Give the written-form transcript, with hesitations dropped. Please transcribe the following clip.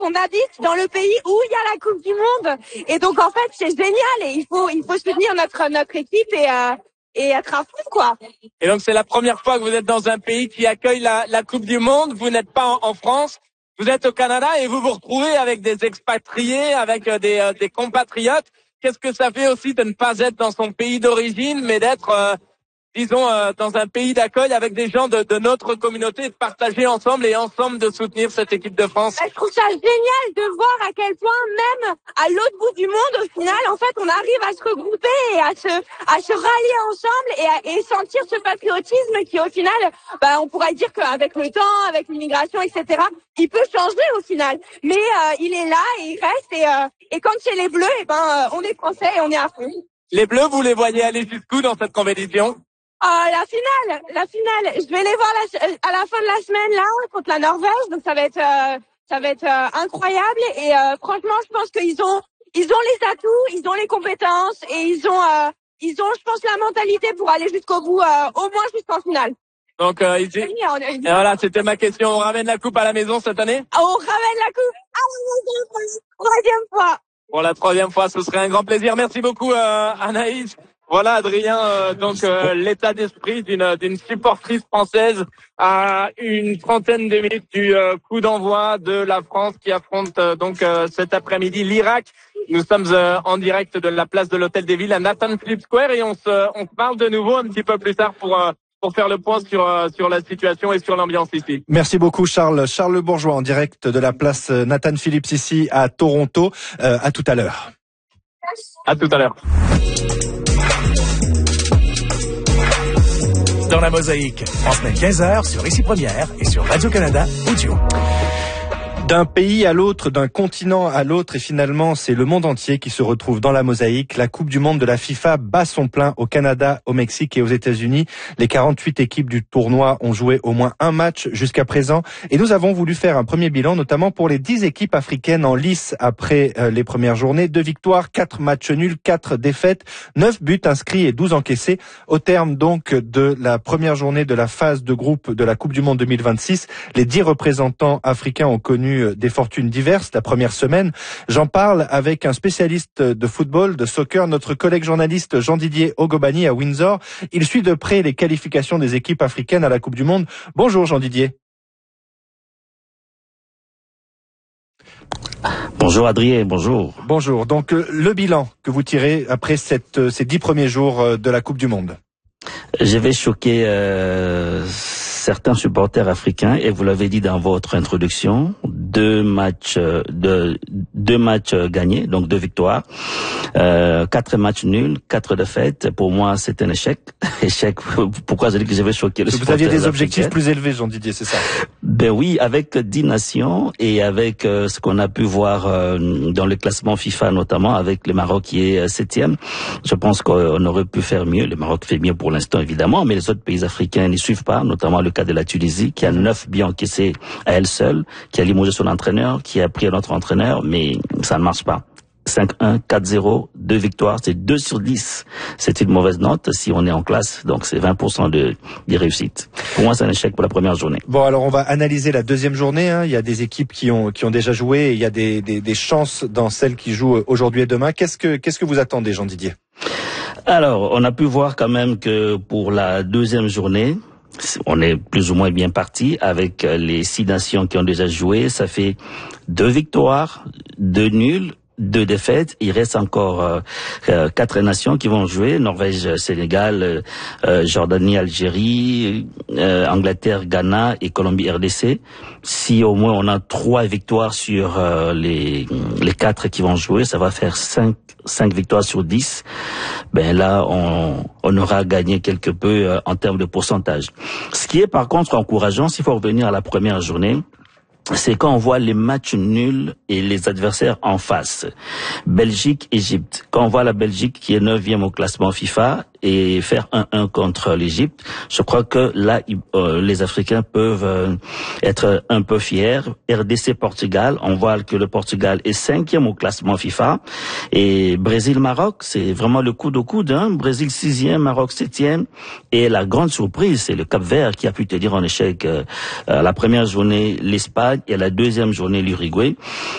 qu'on habite dans le pays où il y a la Coupe du Monde. Et donc, en fait, c'est génial et il faut soutenir notre équipe et être à fond, quoi. Et donc, c'est la première fois que vous êtes dans un pays qui accueille la Coupe du Monde. Vous n'êtes pas en France. Vous êtes au Canada et vous vous retrouvez avec des expatriés, avec des compatriotes. Qu'est-ce que ça fait aussi de ne pas être dans son pays d'origine, mais d'être, disons, dans un pays d'accueil avec des gens de notre communauté, de partager ensemble et ensemble de soutenir cette équipe de France? Je trouve ça génial de voir à quel point même à l'autre bout du monde, au final, en fait, on arrive à se regrouper et à se rallier ensemble et sentir ce patriotisme qui, au final, on pourrait dire qu'avec le temps, avec l'immigration, etc., il peut changer au final. Mais il est là et il reste et quand c'est les Bleus, on est français et on est à fond. Les Bleus, vous les voyez aller jusqu'où dans cette compétition? La finale. Je vais les voir à la fin de la semaine là contre la Norvège, donc ça va être incroyable et franchement, je pense qu'ils ont les atouts, ils ont les compétences et ils ont je pense la mentalité pour aller jusqu'au bout, au moins jusqu'en finale. Donc et voilà, c'était ma question. On ramène la coupe à la maison cette année? On ramène la coupe à la maison pour la troisième fois. Pour la troisième fois, ce serait un grand plaisir. Merci beaucoup Anaïs. Voilà Adrien, l'état d'esprit d'une supportrice française à une trentaine de minutes du coup d'envoi de la France qui affronte cet après-midi l'Irak. Nous sommes en direct de la place de l'Hôtel des Villes à Nathan Phillips Square et on se parle de nouveau un petit peu plus tard pour faire le point sur la situation et sur l'ambiance ici. Merci beaucoup Charles. Charles Le Bourgeois en direct de la place Nathan Phillips ici à Toronto. À tout à l'heure. À tout à l'heure. Dans la mosaïque, en semaine 15h sur Ici Première et sur Radio-Canada Audio. D'un pays à l'autre, d'un continent à l'autre, et finalement, c'est le monde entier qui se retrouve dans la mosaïque. La Coupe du Monde de la FIFA bat son plein au Canada, au Mexique et aux États-Unis. Les 48 équipes du tournoi ont joué au moins un match jusqu'à présent. Et nous avons voulu faire un premier bilan, notamment pour les 10 équipes africaines en lice après les premières journées. 2 victoires, 4 matchs nuls, 4 défaites, 9 buts inscrits et 12 encaissés. Au terme donc de la première journée de la phase de groupe de la Coupe du Monde 2026, les 10 représentants africains ont connu des fortunes diverses la première semaine. J'en parle avec un spécialiste de football, de soccer, notre collègue journaliste Jean-Didier Ogobani à Windsor. Il suit de près les qualifications des équipes africaines à la Coupe du Monde. Bonjour Jean-Didier. Bonjour Adrien, bonjour. Bonjour. Donc le bilan que vous tirez après ces 10 premiers jours de la Coupe du Monde. Je vais choquer certains supporters africains et vous l'avez dit dans votre introduction, deux matchs gagnés, donc 2 victoires, 4 matchs nuls, 4 défaites. Pour moi, c'est un échec. Pourquoi je dis que je vais choquer les supporters africains? Vous aviez des objectifs plus élevés, Jean-Didier, c'est ça? Ben oui, avec 10 nations et avec ce qu'on a pu voir dans le classement FIFA, notamment avec le Maroc qui est 7e. Je pense qu'on aurait pu faire mieux. Le Maroc fait mieux pour l'instant, évidemment, mais les autres pays africains n'y suivent pas, notamment le cas de la Tunisie, qui a 9 buts encaissés à elle seule, qui a limogé son entraîneur, qui a pris un autre entraîneur, mais ça ne marche pas. 5-1, 4-0, 2 victoires, c'est 2 sur 10. C'est une mauvaise note si on est en classe, donc c'est 20% de réussite. Pour moi, c'est un échec pour la première journée. Bon, alors on va analyser la deuxième journée. Il y a des équipes qui ont déjà joué, et il y a des chances dans celles qui jouent aujourd'hui et demain. Qu'est-ce que vous attendez, Jean-Didier? Alors, on a pu voir quand même que pour la deuxième journée, on est plus ou moins bien parti avec les 6 nations qui ont déjà joué. Ça fait 2 victoires, 2 nuls, 2 défaites. Il reste encore 4 nations qui vont jouer. Norvège, Sénégal, Jordanie, Algérie, Angleterre, Ghana et Colombie, RDC. Si au moins on a 3 victoires sur les 4 qui vont jouer, ça va faire 5 victoires sur 10. Ben là, on aura gagné quelque peu en termes de pourcentage. Ce qui est par contre encourageant, s'il faut revenir à la première journée, c'est quand on voit les matchs nuls et les adversaires en face. Belgique, Égypte. Quand on voit la Belgique qui est 9e au classement FIFA et faire 1-1 contre l'Égypte, je crois que là, les Africains peuvent être un peu fiers. RDC, Portugal, on voit que le Portugal est 5e au classement FIFA. Et Brésil-Maroc, c'est vraiment le coude au coude. Brésil 6e, Maroc 7e. Et la grande surprise, c'est le Cap-Vert qui a pu tenir en échec la première journée l'Espagne et la deuxième journée l'Uruguay.